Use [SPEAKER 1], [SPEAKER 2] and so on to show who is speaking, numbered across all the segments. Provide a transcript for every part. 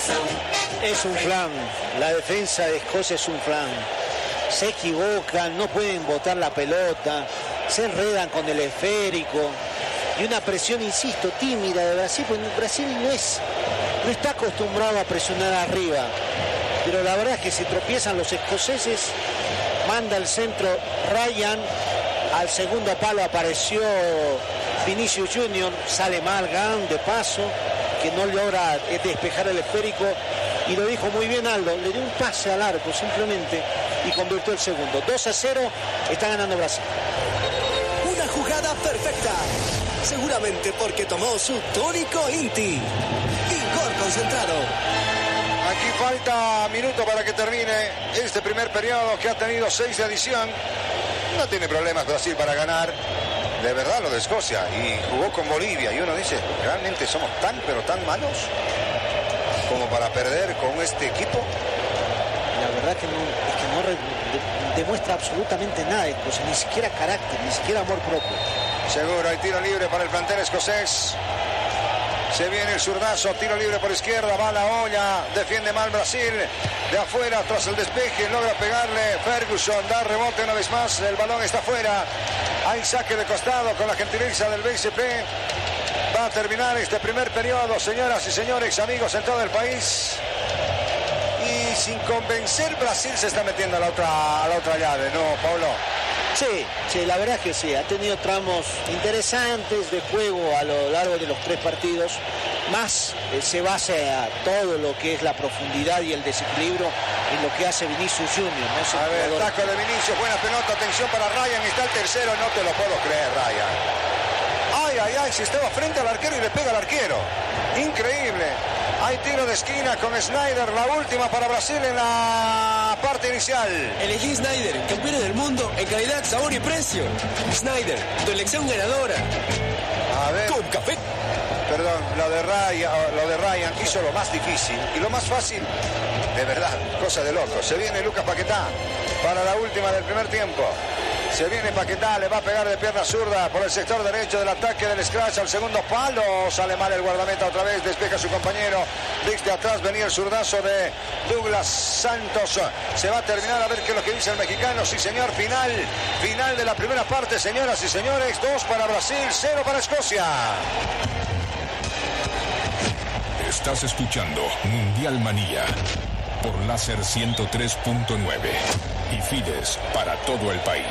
[SPEAKER 1] Es un flan, la defensa de Escocia es un flan. Se equivocan, no pueden botar la pelota, se enredan con el esférico. Y una presión, insisto, tímida de Brasil, porque Brasil no está acostumbrado a presionar arriba. Pero la verdad es que si tropiezan los escoceses, manda el centro Ryan, al segundo palo apareció Vinicius Junior, sale mal Gan de paso, que no logra despejar el esférico, y lo dijo muy bien Aldo, le dio un pase al arco simplemente y convirtió el segundo. 2-0, está ganando Brasil.
[SPEAKER 2] Una jugada perfecta, seguramente porque tomó su tónico Inti. Vigor concentrado.
[SPEAKER 3] Aquí falta minuto para que termine este primer periodo, que ha tenido 6 de adición. No tiene problemas Brasil para ganar. De verdad lo de Escocia. Y jugó con Bolivia. Y uno dice, ¿realmente somos tan, pero tan malos como para perder con este equipo?
[SPEAKER 1] La verdad que no demuestra absolutamente nada, pues, ni siquiera carácter, ni siquiera amor propio.
[SPEAKER 3] Seguro, hay tiro libre para el plantel escocés. Se viene el zurdazo, tiro libre por izquierda, va la olla, defiende mal Brasil. De afuera, tras el despeje, logra pegarle Ferguson, da rebote una vez más, el balón está fuera. Hay saque de costado con la gentileza del BCP. Va a terminar este primer periodo, señoras y señores, amigos en todo el país. Y sin convencer, Brasil se está metiendo a la otra llave, ¿no, Pablo?
[SPEAKER 1] Sí, la verdad es que sí, ha tenido tramos interesantes de juego a lo largo de los 3 partidos, más se basa a todo lo que es la profundidad y el desequilibrio en lo que hace Vinicius Junior, ¿no?
[SPEAKER 3] A ver, taco de Vinicius, buena pelota, atención para Ryan, está el tercero, no te lo puedo creer, Ryan. Ay, si estaba frente al arquero y le pega al arquero, increíble. Hay tiro de esquina con Snyder, la última para Brasil en la parte inicial.
[SPEAKER 2] Elegí Snyder, campeón del mundo en calidad, sabor y precio. Snyder, tu elección ganadora.
[SPEAKER 3] A ver.
[SPEAKER 2] Con café.
[SPEAKER 3] Perdón, lo de Ryan hizo lo más difícil y lo más fácil, de verdad, cosa de loco. Se viene Lucas Paquetá para la última del primer tiempo. Se viene Paquetá, le va a pegar de pierna zurda por el sector derecho del ataque del scratch al segundo palo. Sale mal el guardameta otra vez, despeja a su compañero. Dix de atrás, venía el zurdazo de Douglas Santos. Se va a terminar, a ver qué es lo que dice el mexicano. Sí, señor, final de la primera parte, señoras y señores. 2 para Brasil, 0 para Escocia.
[SPEAKER 4] Estás escuchando Mundial Manía por Láser 103.9 y Fides para todo el país.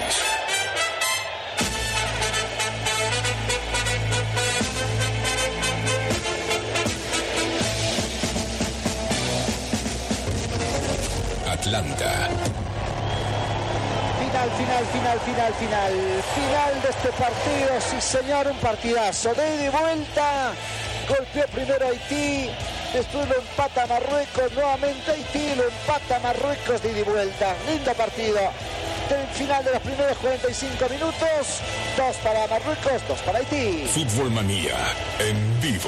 [SPEAKER 4] Atlanta.
[SPEAKER 1] Final de este partido, sí señor, un partidazo de ida y vuelta. Golpeó primero Haití, después lo empata Marruecos, nuevamente Haití, lo empata Marruecos de ida y vuelta. Lindo partido. Del final de los primeros 45 minutos, 2 para Marruecos, 2 para Haití.
[SPEAKER 4] Fútbol Manía en vivo.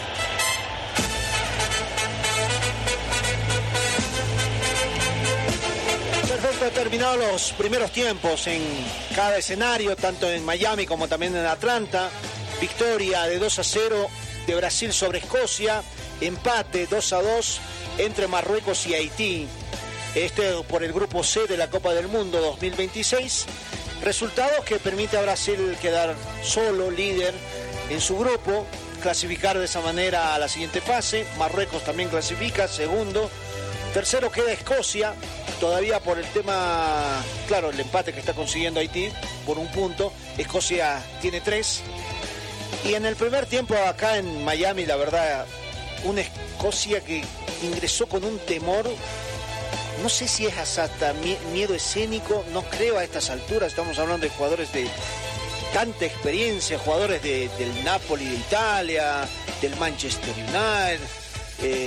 [SPEAKER 1] Perfecto, terminados los primeros tiempos en cada escenario, tanto en Miami como también en Atlanta. Victoria de 2-0 de Brasil sobre Escocia, empate 2-2 entre Marruecos y Haití. Por el grupo C de la Copa del Mundo 2026. Resultados que permite a Brasil quedar solo líder en su grupo, clasificar de esa manera a la siguiente fase. Marruecos también clasifica, segundo. Tercero queda Escocia, todavía por el tema, claro, el empate que está consiguiendo Haití por un punto. Escocia tiene 3. Y en el primer tiempo acá en Miami, la verdad, una Escocia que ingresó con un temor, no sé si es hasta miedo escénico, no creo a estas alturas. Estamos hablando de jugadores de tanta experiencia, jugadores del Napoli de Italia, del Manchester United,